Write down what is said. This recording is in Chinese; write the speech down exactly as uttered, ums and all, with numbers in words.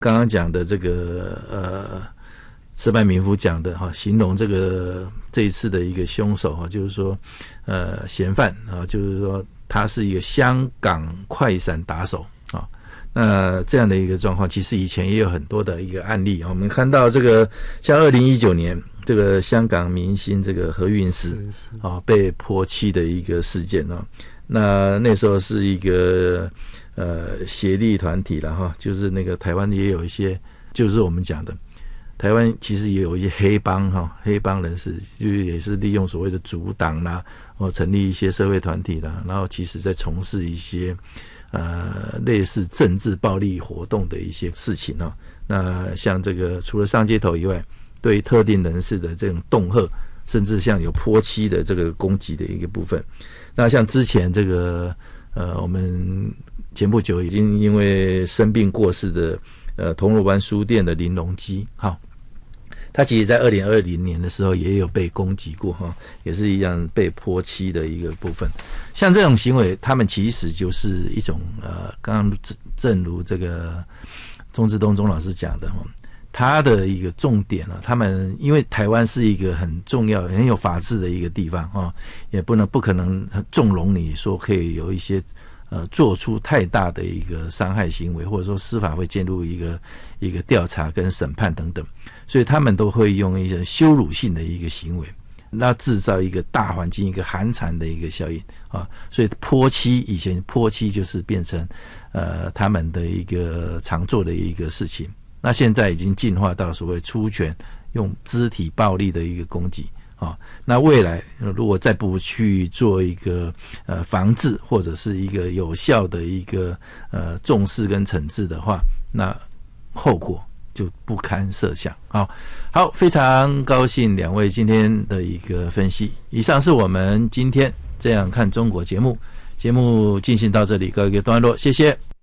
刚刚讲的这个呃，石柏民夫讲的哈，形容这个这一次的一个凶手哈，就是说呃嫌犯啊，就是说他是一个香港快闪打手啊。那这样的一个状况，其实以前也有很多的一个案例啊。我们看到这个像二零一九年这个香港明星这个何韵诗啊被泼漆的一个事件啊。那那时候是一个呃协力团体了哈，就是那个台湾也有一些，就是我们讲的台湾其实也有一些黑帮哈，黑帮人士就是也是利用所谓的阻挡啦，或成立一些社会团体啦，然后其实在从事一些呃类似政治暴力活动的一些事情哦。那像这个除了上街头以外，对于特定人士的这种恫吓，甚至像有泼漆的这个攻击的一个部分。那像之前这个呃，我们前不久已经因为生病过世的呃铜锣湾书店的林隆基，好，他其实在二零二零年的时候也有被攻击过哈，也是一样被泼漆的一个部分。像这种行为，他们其实就是一种呃，刚刚正如这个钟志东钟老师讲的哈。他的一个重点啊，他们因为台湾是一个很重要、很有法治的一个地方啊，也不能不可能纵容你说可以有一些呃做出太大的一个伤害行为，或者说司法会介入一个一个调查跟审判等等，所以他们都会用一些羞辱性的一个行为，那制造一个大环境一个寒蝉的一个效应啊，所以泼漆以前泼漆就是变成呃他们的一个常做的一个事情。那现在已经进化到所谓出拳用肢体暴力的一个攻击啊，那未来如果再不去做一个呃防治或者是一个有效的一个呃重视跟惩治的话，那后果就不堪设想啊。好，非常高兴两位今天的一个分析。以上是我们今天这样看中国节目，节目进行到这里告一个段落，谢谢。